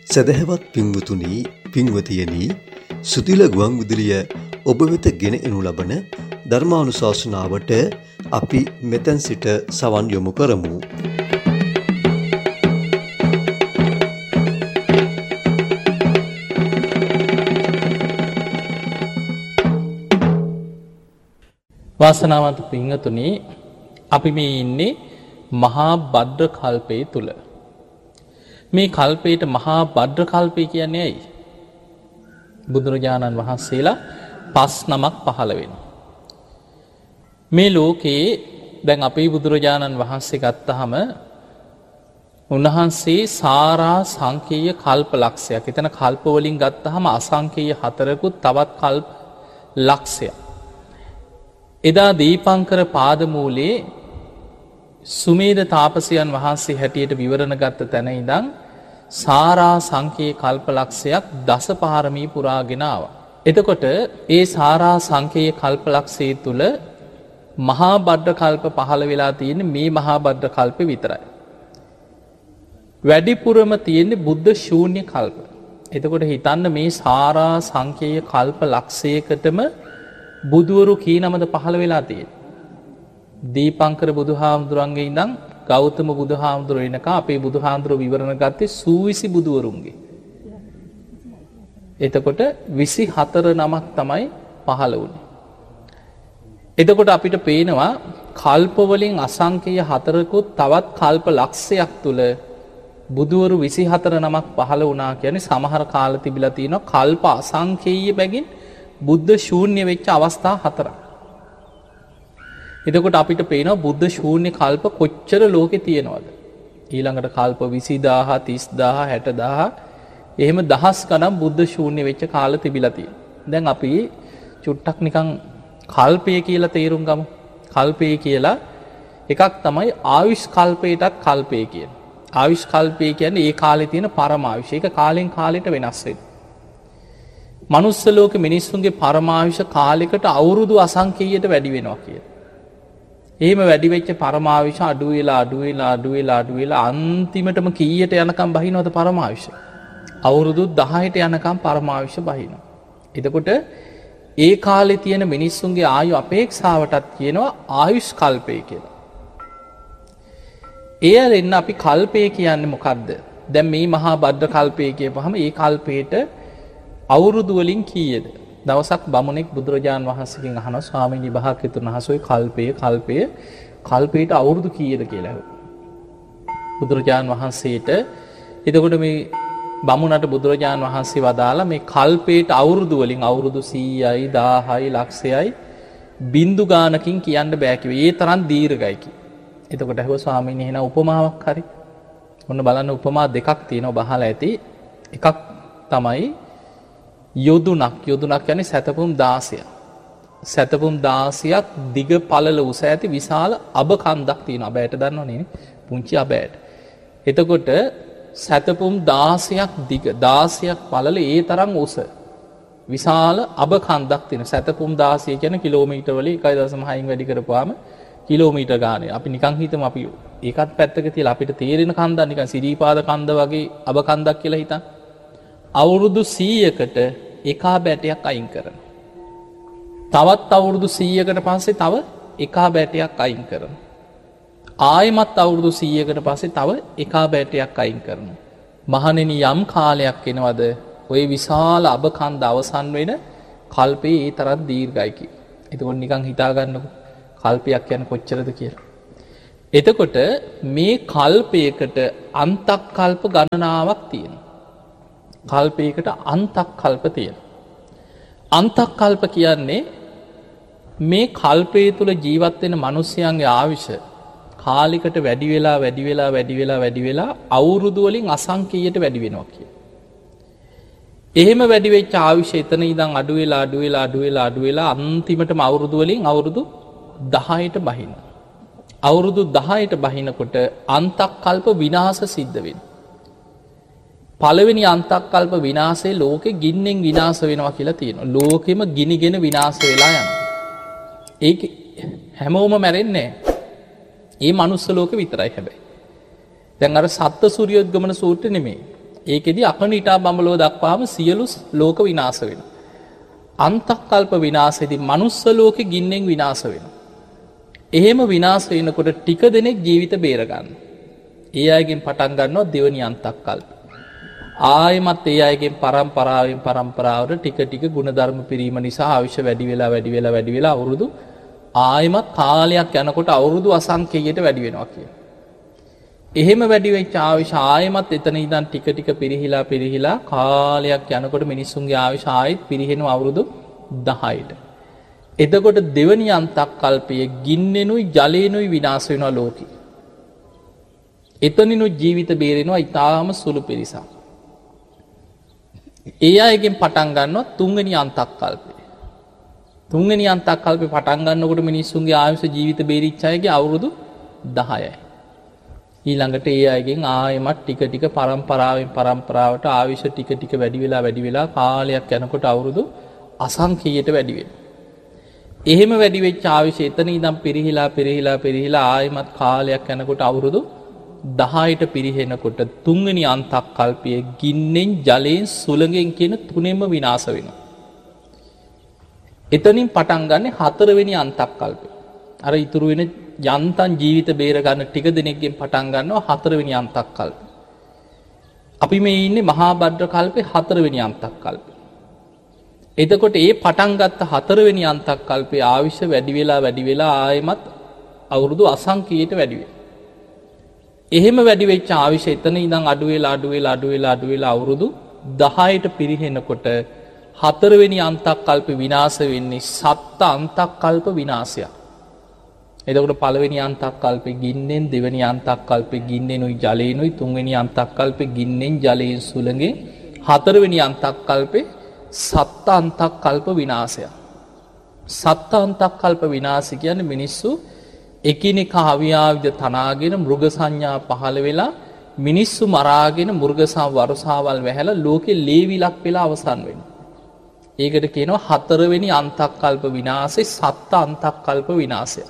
සදහවත් පින්වතුනි පින්වතියනි සුතිල ගුවන් විදුලිය ඔබ වෙත ගෙන එනු ලබන ධර්මානුශාසනාවට අපි මෙතෙන් සිට සවන් යොමු කරමු. වාසනාවන්ත පින්වතුනි අපි මේ ඉන්නේ මහා භද්‍ර කල්පයේ තුල. මේ කල්පයට මහා භද්‍ර කල්පය කියන්නේ ඇයි? බුදුරජාණන් වහන්සේලා 5 නමක් පහළ වෙනවා. මේ ලෝකේ දැන් අපේ බුදුරජාණන් වහන්සේ ගත්තාම උන්වහන්සේ සාරා සංකේය කල්ප ලක්ෂයක්. එතන කල්ප වලින් ගත්තාම අසංකේය 4කුත් තවත් කල්ප ලක්ෂයක්. එදා දීපංකර පාදමූලේ සුමේද තාපසයන් වහන්සේ හැටියට විවරණ ගත්ත තැන ඉඳන් සාරා සංකේය කල්ප ලක්ෂයක් දස පාරමී පුරාගෙන ආවා. එතකොට ඒ සාරා සංකේය කල්ප ලක්ෂය තුල මහා භද්‍ර කල්ප පහළ වෙලා තියෙන්නේ මේ මහා භද්‍ර කල්පේ විතරයි. වැඩිපුරම තියෙන්නේ බුද්ධ ශූන්‍ය කල්ප. එතකොට හිතන්න මේ සාරා සංකේය කල්ප ලක්ෂයකටම බුදුවරු කී නමද පහළ වෙලා තියෙන්නේ? දීපංකර බුදුහාමුදුරන්ගේ ඉඳන් ගෞතම බුදුහාමුදුර වෙනකම් අපේ බුදුහාමුදුර විවරණ ගත්තේ සූවිසි බුදුවරුන්ගේ. එතකොට 24 නමක් තමයි පහළ වුණේ. එතකොට අපිට පේනවා කල්ප වලින් අසංකේය 4කුත් තවත් කල්ප ලක්ෂයක් තුල බුදුවරු 24 නමක් පහළ වුණා කියන්නේ සමහර කාල තිබිලා තියෙනවා කල්ප අසංකේය බැගින් බුද්ධ ශූන්‍ය වෙච්ච අවස්ථා 4ක්. එතකොට අපිට පේනවා බුද්ධ ශූන්‍ය කල්ප කොච්චර ලෝකේ තියෙනවද? ඊළඟට කල්ප 20000 30000 60000 එහෙම දහස් ගණන් බුද්ධ ශූන්‍ය වෙච්ච කාල තිබිලා තියෙනවා. දැන් අපි චුට්ටක් නිකන් කල්පය කියලා තේරුම් ගමු. කල්පය කියලා එකක් තමයි ආයුෂ් කල්පයටත් කල්පය කියන්නේ. ආයුෂ් කල්පය කියන්නේ ඒ කාලේ තියෙන පරමායුෂ. ඒක කාලෙන් කාලෙට වෙනස් වෙනවා. මනුස්ස ලෝක මිනිස්සුන්ගේ පරමායුෂ කාලයකට අවුරුදු අසංකේයයට වැඩි වෙනවා කියලා. එහෙම වැඩි වෙච්ච පරමායුෂ අඩු වෙලා අන්තිමටම කීයට යනකම් බහිනවද පරමායුෂ? අවුරුදු 10ට යනකම් පරමායුෂ බහිනවා. එතකොට ඒ කාලේ තියෙන මිනිස්සුන්ගේ ආයු අපේක්ෂාවටත් කියනවා ආයුෂ් කල්පය කියලා. ඒ අරින්න අපි කල්පය කියන්නේ මොකද්ද? දැන් මේ මහා භද්‍ර කල්පය කියපුවාම ඒ කල්පයට අවුරුදු වලින් කීයද? දවසක් බමුණෙක් බුදුරජාන් වහන්සේගෙන් අහනවා ස්වාමීනි භාග්‍යවතුන් වහන්සේ කල්පයට අවුරුදු කීයද කියලා අහුවා. බුදුරජාන් වහන්සේට එතකොට මේ බමුණට බුදුරජාන් වහන්සේ වදාලා මේ කල්පයට අවුරුදු වලින් අවුරුදු 100යි 1000යි ලක්ෂයයි බින්දු ගානකින් කියන්න බෑ කිව්වේ. ඒ තරම් දීර්ඝයි කි. එතකොට අහුවා ස්වාමීනි එහෙනම් උපමාවක් හරි. ඔන්න බලන්න උපමා දෙකක් තියෙනවා බහලා ඇති. එකක් තමයි යොදුනක් කියන්නේ සැතපුම් 16ක්. සැතපුම් 16ක් දිග පළල උස ඇති විශාල අබ කන්දක් තියෙනවා. අබෑට දන්නවනේ පුංචි අබෑට. එතකොට සැතපුම් 16ක් දිග 16ක් පළල ඒ තරම් උස විශාල අබ කන්දක් තියෙන. සැතපුම් 16 කියන්නේ කිලෝමීටර් වල 1.6න් වැඩි කරපුවාම කිලෝමීටර් ගානේ. අපි නිකන් හිතමු අපි ඒකත් පැත්තක තියලා අපිට තේරෙන කන්දක් නිකන් සිරිපාද කන්ද වගේ අබ කන්දක් කියලා හිතන්න. අවුරුදු 100කට එකා බැටයක් අයින් කරනවා. තවත් අවුරුදු 100කට පස්සේ තව එකා බැටයක් අයින් කරනවා. ආයෙමත් අවුරුදු 100කට පස්සේ තව එකා බැටයක් අයින් කරනවා. මහණෙනි යම් කාලයක් එනවද ওই විශාල අබ කන්ද අවසන් වෙන කල්පේ ඒ තරම් දීර්ඝයි කි. එතකොට නිකන් හිතා ගන්නකො කල්පයක් කියන්නේ කොච්චරද කියලා. එතකොට මේ කල්පයකට අන්තක් කල්ප ගණනාවක් තියෙනවා. කල්පයකට අන්තක් කල්ප තියෙනවා. අන්තක් කල්ප කියන්නේ මේ කල්පය තුල ජීවත් වෙන මිනිස්යන්ගේ ආයුෂ කාලයකට වැඩි වෙලා අවුරුදු වලින් අසංකේයයට වැඩි වෙනවා කියන. එහෙම වැඩි වෙච්ච ආයුෂ එතන ඉඳන් අඩු වෙලා අන්තිමටම අවුරුදු වලින් අවුරුදු 10ට බහිනවා. අවුරුදු 10ට බහිනකොට අන්තක් කල්ප විනාශ සිද්ධ වෙනවා. පළවෙනි අන්තක්කල්ප විනාශේ ලෝකෙ ගින්නෙන් විනාශ වෙනවා කියලා තියෙනවා. ලෝකෙම ගිනිගෙන විනාශ වෙලා යනවා. ඒක හැමෝම මැරෙන්නේ නැහැ. ඒ මනුස්ස ලෝකෙ විතරයි හැබැයි. දැන් අර සත්ත්ව සූර්යෝද්ගමන සූත්‍රෙ නෙමෙයි. ඒකෙදි අකනිටා බඹලෝ දක්වාම සියලු ලෝක විනාශ වෙනවා. අන්තක්කල්ප විනාශෙදී මනුස්ස ලෝකෙ ගින්නෙන් විනාශ වෙනවා. එහෙම විනාශ වෙනකොට ටික දෙනෙක් ජීවිත බේර ගන්න. ඒ අයගෙන් පටන් ගන්නවා දෙවනි අන්තක්කල්ප. ආයෙමත් ඒ අයගෙන් පරම්පරාවෙන් පරම්පරාවට ටික ටික ගුණධර්ම පිරීම නිසා ආයුෂ වැඩි වෙලා අවුරුදු ආයෙමත් කාලයක් යනකොට අවුරුදු අසංඛ්‍යයට වැඩි වෙනවා කියන. එහෙම වැඩි වෙච්ච ආයුෂ ආයෙමත් එතන ඉඳන් ටික ටික පිරිහිලා කාලයක් යනකොට මිනිස්සුන්ගේ ආයුෂ ආයෙත් පිරිහෙනවා අවුරුදු 10ට. එතකොට දෙවනි අන්තක්කල්පයේ ගින්නෙනුයි ජලේනුයි විනාශ වෙනවා ලෝකෙ. එතනිනුයි ජීවිත බේරෙනවා ඊටාම සුළු පිරිසක්. ඒ අයගෙන් පටන් ගන්නවා තුන්වෙනි අන්තක්කල්පය. තුන්වෙනි අන්තක්කල්පේ පටන් ගන්නකොට මිනිස්සුන්ගේ ආයුෂ ජීවිත බේරිච්ච අයගේ අවුරුදු 10යි. ඊළඟට ඒ අයගෙන් ආයෙමත් ටික ටික පරම්පරාවෙන් පරම්පරාවට ආයුෂ ටික ටික වැඩි වෙලා කාලයක් යනකොට අවුරුදු අසංඛ්‍යයට වැඩි වෙනවා. එහෙම වැඩි වෙච්ච ආයුෂ එතන ඉඳන් පිරිහිලා ආයෙමත් කාලයක් යනකොට අවුරුදු 10ට පිරිහෙනකොට තුන්වෙනි අන්තක්කල්පයේ ගින්නෙන් ජලයෙන් සුළඟෙන් කියන තුනෙන්ම විනාශ වෙනවා. එතනින් පටන් ගන්න හතරවෙනි අන්තක්කල්පය. අර ඉතුරු වෙන යන්තම් ජීවිත බේර ගන්න ටික දෙනෙක්ගෙන් පටන් ගන්නවා හතරවෙනි අන්තක්කල්පය. අපි මේ ඉන්නේ මහා භද්‍ර කල්පේ හතරවෙනි අන්තක්කල්පය. එතකොට ඒ පටන් ගත්ත හතරවෙනි අන්තක්කල්පයේ ආයුෂ වැඩි වෙලා ආයෙමත් අවුරුදු අසංඛ්‍යයට වැඩි වෙනවා. එහෙම වැඩි වෙච්ච ආයුෂ එතන ඉඳන් අඩු වෙලා අවුරුදු 10ට පිරිහෙනකොට හතරවෙනි අන්තක්කල්ප විනාශ වෙන්නේ සත්ත අන්තක්කල්ප විනාශයක්. එතකොට පළවෙනි අන්තක්කල්පේ ගින්නෙන්, දෙවෙනි අන්තක්කල්පේ ගින්නෙනුයි ජලේනුයි, තුන්වෙනි අන්තක්කල්පේ ගින්නෙන් ජලයෙන් සුළඟෙන්, හතරවෙනි අන්තක්කල්පේ සත්ත අන්තක්කල්ප විනාශයක්. සත්ත අන්තක්කල්ප විනාශ කියන්නේ මිනිස්සු එකිනෙකා අවියාවිද තනාගෙන මෘග සංඥා පහළ වෙලා මිනිස්සු මරාගෙන මෘගසා වරුසාවල් වැහැලා ලෝකෙ ලේවිලක් වෙලා අවසන් වෙනවා. ඒකට කියනවා හතරවෙනි අන්තක්කල්ප විනාශේ සත්ත අන්තක්කල්ප විනාශය.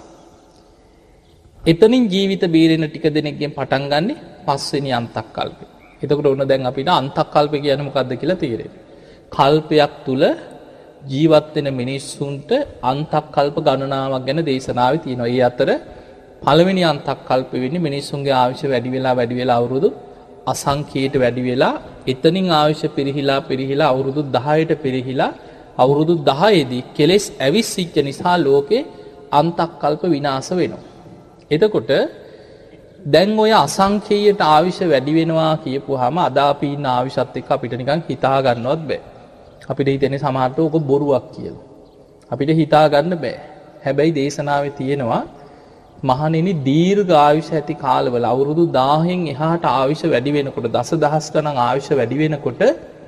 එතනින් ජීවිත බේරෙන ටික දෙනෙක්ගෙන් පටන් ගන්නෙ පස්වෙනි අන්තක්කල්පය. එතකොට ඔන්න දැන් අපිට අන්තක්කල්ප කියන්නේ මොකක්ද කියලා තේරෙනවා. කල්පයක් තුල ජීවත් වෙන මිනිස්සුන්ට අන්තක්කල්ප ගණනාවක් ගැන දේශනාවේ තියෙනවා. ඒ අතර පළවෙනි අන්තක්කල්ප වෙන්නේ මිනිස්සුන්ගේ ආයුෂ වැඩි වෙලා අවුරුදු අසංඛ්‍යයට වැඩි වෙලා එතනින් ආයුෂ පිරිහිලා අවුරුදු 10ට පිරිහිලා අවුරුදු 10ේදී කෙලෙස් ඇවිස්සිච්ච නිසා ලෝකේ අන්තක්කල්ප විනාශ වෙනවා. එතකොට දැන් ඔය අසංඛ්‍යයට ආයුෂ වැඩි වෙනවා කියපුවාම අද අපි ඉන්න ආයුෂත් එක්ක අපිට නිකන් හිතා ගන්නවත් බෑ. අපිට හිතෙන්නේ සමහරට ඕක බොරුවක් කියලා. අපිට හිතා ගන්න බෑ. හැබැයි දේශනාවේ තියෙනවා මහණෙනි දීර්ඝ ආයුෂ ඇති කාලවල අවුරුදු 1000න් එහාට ආයුෂ වැඩි වෙනකොට දසදහස් ගණන් ආයුෂ වැඩි වෙනකොට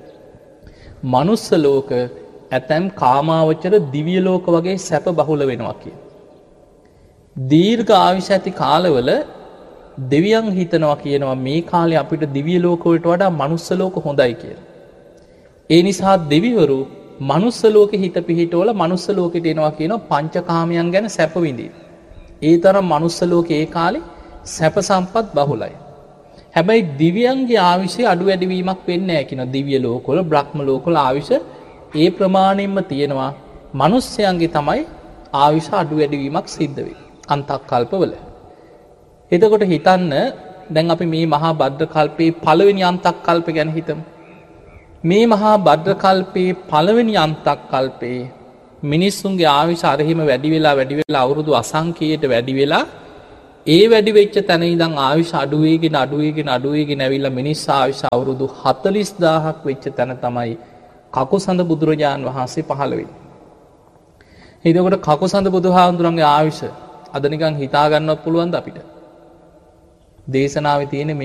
මනුස්ස ලෝක ඇතැම් කාමාවචර දිව්‍ය ලෝක වගේ සැප බහුල වෙනවා කියලා. දීර්ඝ ආයුෂ ඇති කාලවල දෙවියන් හිතනවා කියනවා මේ කාලේ අපිට දිව්‍ය ලෝක වලට වඩා මනුස්ස ලෝක හොඳයි කියලා. ඒ නිසා දෙවිවරු මනුස්ස ලෝකෙ හිත පිහිටවල මනුස්ස ලෝකෙට එනවා කියනවා පංචකාමයන් ගැන සැප විඳින්න. ඒ තරම් මනුස්ස ලෝකේ ඒ කාලේ සැප සම්පත් බහුලයි. හැබැයි දිව්‍යයන්ගේ ආයුෂය අඩු වැඩි වීමක් වෙන්නේ නැහැ කියනවා. දිව්‍ය ලෝකවල බ්‍රහ්ම ලෝකවල ආයුෂ ඒ ප්‍රමාණයෙන්ම තියෙනවා. මනුස්සයන්ගේ තමයි ආයුෂ අඩු වැඩි වීමක් සිද්ධ වෙන්නේ අන්තක්කල්පවල. එතකොට හිතන්න දැන් අපි මේ මහා භද්‍ර කල්පේ පළවෙනි අන්තක්කල්ප ගැන හිතමු. මේ මහා භද්‍ර කල්පේ පළවෙනි අන්තක්කල්පේ මිනිස්සුන්ගේ ආයුෂ අරහිම වැඩි වෙලා අවුරුදු අසංඛ්‍යයට වැඩි වෙලා ඒ වැඩි වෙච්ච තැන ඉඳන් ආයුෂ අඩු වෙගෙන ඇවිල්ලා මිනිස් ආයුෂ අවුරුදු 40000ක් වෙච්ච තැන තමයි කකුසඳ බුදුරජාන් වහන්සේ පහළ වෙන්නේ. එතකොට කකුසඳ බුදුහාමුදුරන්ගේ ආයුෂ අද නිකන් හිතා ගන්නවත් පුළුවන්ද අපිට? දේශනාවේ තියෙන